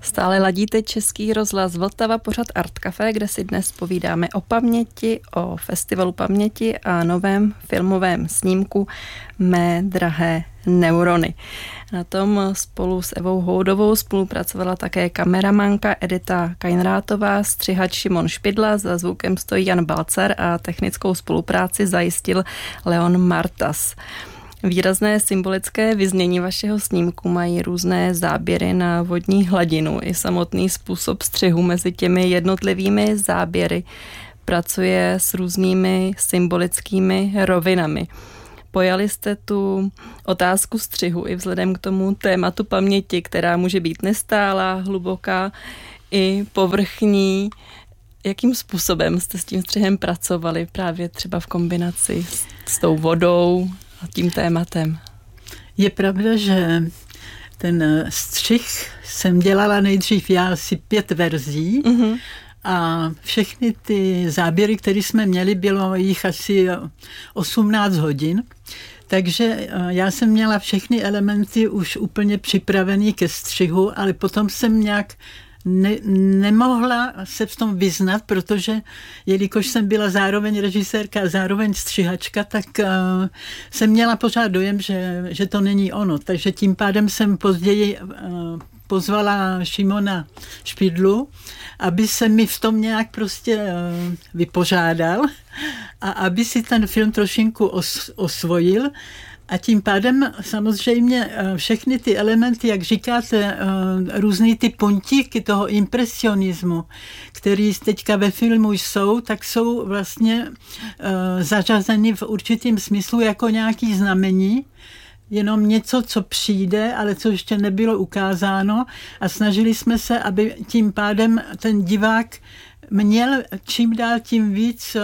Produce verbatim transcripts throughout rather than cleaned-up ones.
Stále ladíte Český rozhlas Vltava, pořad Art Café, kde si dnes povídáme o paměti, o festivalu paměti a novém filmovém snímku Mé drahé neurony. Na tom spolu s Evou Houdovou spolupracovala také kameramanka Edita Kajnrátová, střihač Šimon Špidla, za zvukem stojí Jan Balcar a technickou spolupráci zajistil Leon Martas. Výrazné symbolické vyznění vašeho snímku mají různé záběry na vodní hladinu i samotný způsob střihu mezi těmi jednotlivými záběry pracuje s různými symbolickými rovinami. Pojali jste tu otázku střihu i vzhledem k tomu tématu paměti, která může být nestálá, hluboká i povrchní. Jakým způsobem jste s tím střihem pracovali právě třeba v kombinaci s, s tou vodou a tím tématem? Je pravda, že ten střih jsem dělala nejdřív já asi pět verzí mm-hmm. a všechny ty záběry, které jsme měli, bylo jich asi osmnáct hodin. Takže já jsem měla všechny elementy už úplně připravený ke střihu, ale potom jsem nějak Ne, nemohla se v tom vyznat, protože jelikož jsem byla zároveň režisérka a zároveň střihačka, tak uh, jsem měla pořád dojem, že, že to není ono. Takže tím pádem jsem později uh, pozvala Šimona Špidlu, aby se mi v tom nějak prostě uh, vypořádal a aby si ten film trošinku os, osvojil. A tím pádem samozřejmě všechny ty elementy, jak říkáte, různý ty puntíky toho impresionismu, který teďka ve filmu jsou, tak jsou vlastně zařazeny v určitém smyslu jako nějaký znamení, jenom něco, co přijde, ale co ještě nebylo ukázáno a snažili jsme se, aby tím pádem ten divák měl čím dál tím víc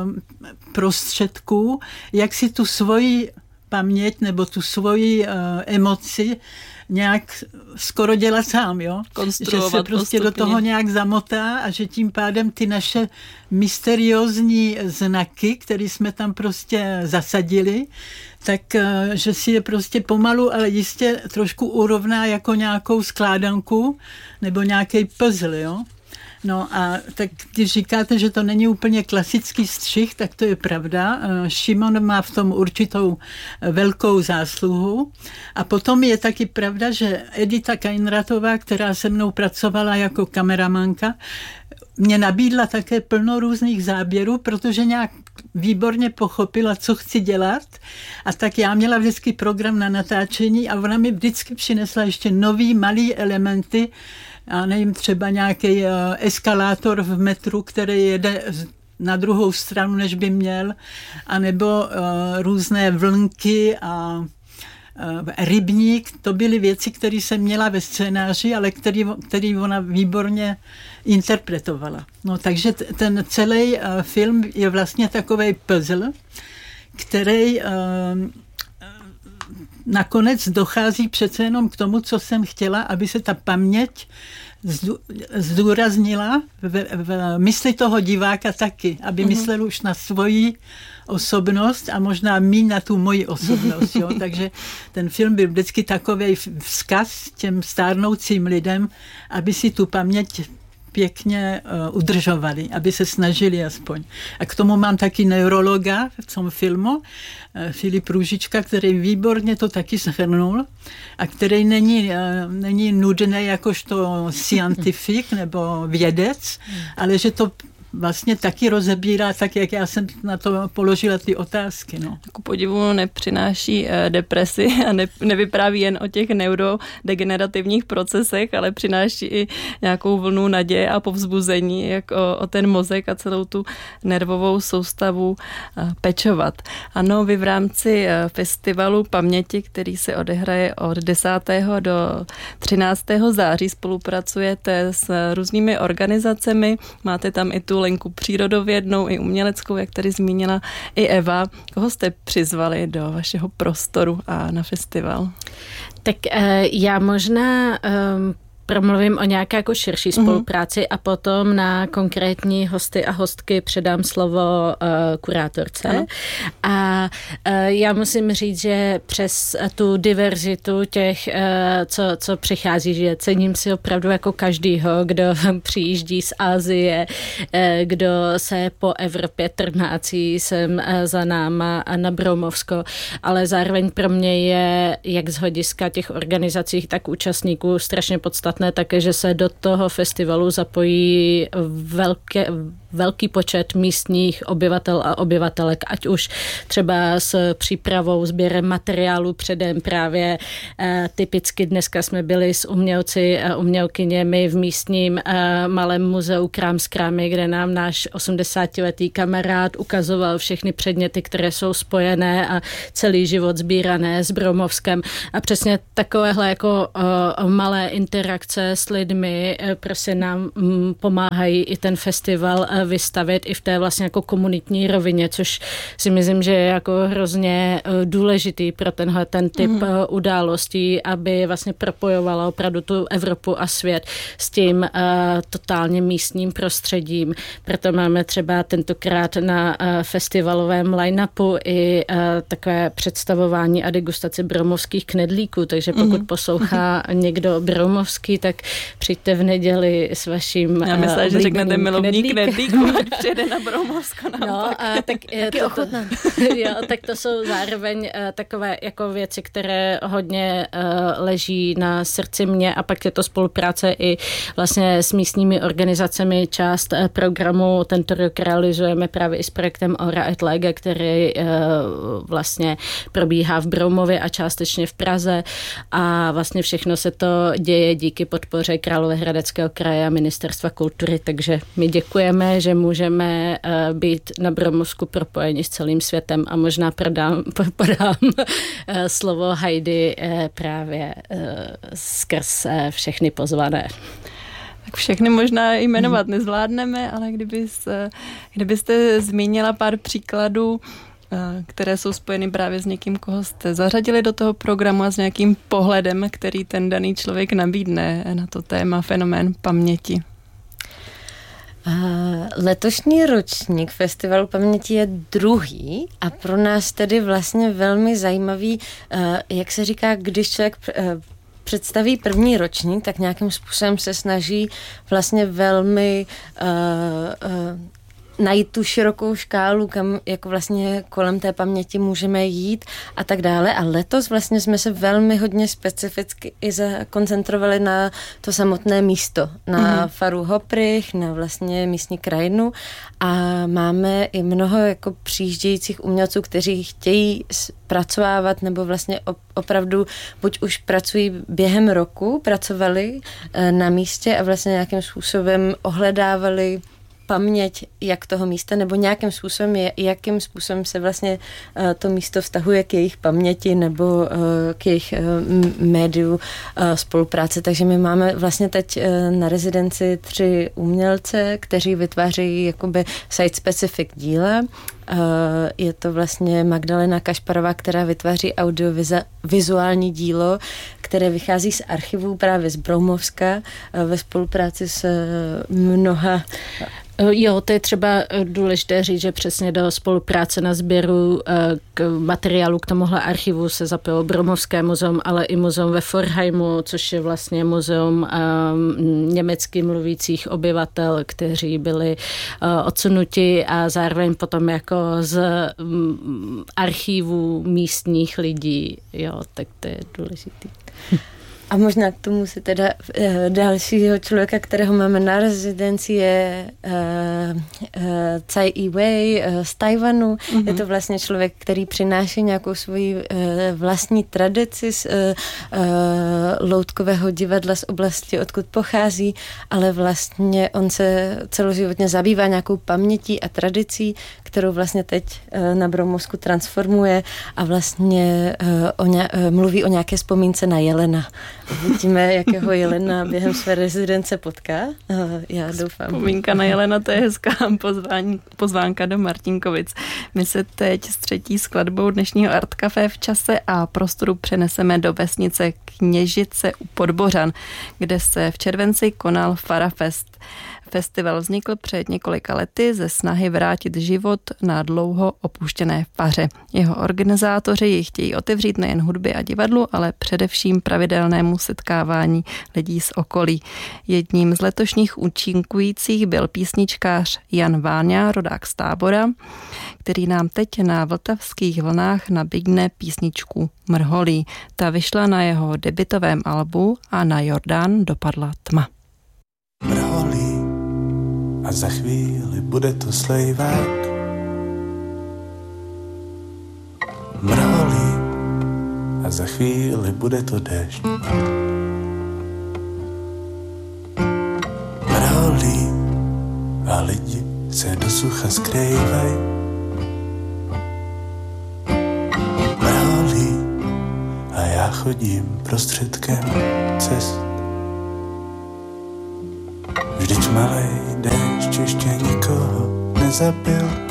prostředků, jak si tu svoji paměť nebo tu svoji uh, emoci nějak skoro dělat sám, jo? Že se prostě postupně do toho nějak zamotá a že tím pádem ty naše mysteriózní znaky, které jsme tam prostě zasadili, tak uh, že si je prostě pomalu, ale jistě trošku urovná jako nějakou skládanku nebo nějaký puzzle, jo? No a tak když říkáte, že to není úplně klasický střih, tak to je pravda. Šimon má v tom určitou velkou zásluhu. A potom je taky pravda, že Edita Kajnrátová, která se mnou pracovala jako kameramanka, mě nabídla také plno různých záběrů, protože nějak výborně pochopila, co chci dělat. A tak já měla vždycky program na natáčení a ona mi vždycky přinesla ještě nový malý elementy. Já nevím, třeba nějaký eskalátor v metru, který jede na druhou stranu, než by měl, anebo uh, různé vlnky a uh, rybník. To byly věci, které jsem měla ve scénáři, ale který, který ona výborně interpretovala. No, takže t- ten celý uh, film je vlastně takovej puzzle, který uh, nakonec dochází přece jenom k tomu, co jsem chtěla, aby se ta paměť zdůraznila v, v mysli toho diváka taky, aby mm-hmm. myslel už na svoji osobnost a možná míň na tu moji osobnost. Jo? Takže ten film byl vždycky takovej vzkaz těm stárnoucím lidem, aby si tu paměť pěkně uh, udržovali, aby se snažili aspoň. A k tomu mám taky neurologa v tom filmu, uh, Filip Růžička, který výborně to taky shrnul a který není, uh, není nudný jakožto scientific nebo vědec, ale že to vlastně taky rozebírá, tak jak já jsem na to položila ty otázky. No. Ku podivu nepřináší eh, depresi a ne, nevypráví jen o těch neurodegenerativních procesech, ale přináší i nějakou vlnu naděje a povzbuzení, jak o, o ten mozek a celou tu nervovou soustavu eh, pečovat. Ano, vy v rámci eh, festivalu paměti, který se odehraje od desátého do třináctého září, spolupracujete s různými organizacemi, máte tam i tu linku přírodovědnou i uměleckou, jak tady zmínila i Eva. Koho jste přizvali do vašeho prostoru a na festival? Tak já možná promluvím o nějaké jako širší spolupráci mm-hmm. a potom na konkrétní hosty a hostky předám slovo uh, kurátorce. Ano. A uh, já musím říct, že přes tu diverzitu těch, uh, co, co přichází, že cením si opravdu jako každýho, kdo přijíždí z Asie, uh, kdo se po Evropě trnácí sem uh, za náma a na Broumovsko, ale zároveň pro mě je jak z hlediska těch organizací, tak účastníků strašně podstatné také, že se do toho festivalu zapojí velké, velký počet místních obyvatel a obyvatelek, ať už třeba s přípravou, sběrem materiálu předem právě eh, typicky dneska jsme byli s umělci a umělkyněmi v místním eh, malém muzeu Krám z krámy, kde nám náš osmdesátiletý kamarád ukazoval všechny předměty, které jsou spojené a celý život sbírané s Broumovskem a přesně takovéhle jako eh, malé interakce s lidmi prostě nám pomáhají i ten festival vystavit i v té vlastně jako komunitní rovině, což si myslím, že je jako hrozně důležitý pro tenhle ten typ mm. událostí, aby vlastně propojovala opravdu tu Evropu a svět s tím uh, totálně místním prostředím. Proto máme třeba tentokrát na uh, festivalovém line-upu i uh, takové představování a degustaci broumovských knedlíků, takže pokud mm. poslouchá mm. někdo broumovský, tak přijďte v neděli s vaším Já myslím, že řeknete milovní knedlíku, ať přijede na Broumovsko. No, a tak, to, to, jo, tak to jsou zároveň uh, takové jako věci, které hodně uh, leží na srdci mě a pak je to spolupráce i vlastně s místními organizacemi. Část uh, programu tento rok realizujeme právě i s projektem Aura et Lega, který uh, vlastně probíhá v Broumově a částečně v Praze a vlastně všechno se to děje díky podpoře Královéhradeckého kraje a Ministerstva kultury, takže my děkujeme, že můžeme uh, být na Broumovsku propojeni s celým světem a možná podám, podám uh, slovo Heidi uh, právě uh, skrz uh, všechny pozvané. Tak všechny možná jmenovat nezvládneme, ale kdybys, kdybyste zmínila pár příkladů, které jsou spojeny právě s někým, koho jste zařadili do toho programu a s nějakým pohledem, který ten daný člověk nabídne na to téma fenomén paměti. Letošní ročník Festivalu paměti je druhý a pro nás tedy vlastně velmi zajímavý, jak se říká, když člověk představí první ročník, tak nějakým způsobem se snaží vlastně velmi uh, uh, najít tu širokou škálu, kam jako vlastně kolem té paměti můžeme jít a tak dále. A letos vlastně jsme se velmi hodně specificky i zakoncentrovali na to samotné místo, na mm-hmm. faru Hoprich, na vlastně místní krajinu a máme i mnoho jako přijíždějících umělců, kteří chtějí pracovávat nebo vlastně opravdu buď už pracují během roku, pracovali na místě a vlastně nějakým způsobem ohledávali paměť jak toho místa, nebo nějakým způsobem, jakým způsobem se vlastně uh, to místo vztahuje k jejich paměti nebo uh, k jejich uh, médiu uh, spolupráce. Takže my máme vlastně teď uh, na rezidenci tři umělce, kteří vytvářejí jakoby site-specific díla. Uh, je to vlastně Magdalena Kašparová, která vytváří audiovizuální dílo, které vychází z archivů právě z Broumovska uh, ve spolupráci s uh, mnoha. Jo, to je třeba důležité říct, že přesně do spolupráce na sběru k materiálu k tomuhle archivu se zapojilo Broumovské muzeum, ale i muzeum ve Forchheimu, což je vlastně muzeum um, německy mluvících obyvatel, kteří byli uh, odsunuti a zároveň potom jako z um, archivů místních lidí. Jo, tak to je důležitý. A možná k tomu se teda e, dalšího člověka, kterého máme na rezidenci, je e, e, Tsai Yi-wei e, z Tajvanu. Mm-hmm. Je to vlastně člověk, který přináší nějakou svoji e, vlastní tradici z e, e, loutkového divadla z oblasti, odkud pochází, ale vlastně on se celoživotně zabývá nějakou pamětí a tradicí, kterou vlastně teď e, na Broumovsku transformuje a vlastně e, o ně, e, mluví o nějaké vzpomínce na jelena. Uvidíme, jakého Jelena během své rezidence potká. Já doufám. Vzpomínka na Jelena, to je hezká pozvání, pozvánka do Martinkovic. My se teď s třetí skladbou dnešního Art Café v čase a prostoru přeneseme do vesnice Kněžice u Podbořan, kde se v červenci konal Farafest. Festival vznikl před několika lety ze snahy vrátit život na dlouho opuštěné faře. Jeho organizátoři ji chtějí otevřít nejen hudbě a divadlu, ale především pravidelnému setkávání lidí z okolí. Jedním z letošních účinkujících byl písničkář Jan Váňa, rodák z Tábora, který nám teď na vltavských vlnách nabídne písničku Mrholí. Ta vyšla na jeho debutovém albu A na Jordán dopadla tma. Mrholí a za chvíli bude to slejvák. Mrholí a za chvíli bude to déšť. Mrholí a lidi se do sucha skrývaj. Mrholí a já chodím prostředkem cest. Vždyť malej déšť ještě nikoho nezabil.